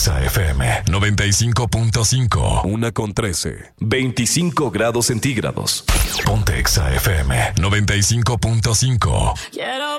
Exa FM 95.5. 1:13. 25 grados centígrados. Ponte Exa FM 95.5. Quiero